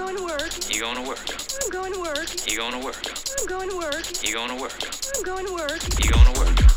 going to work. You going to work. I'm going to work. You going to work. I'm going to work. You going to work. I'm going to work. You going to work.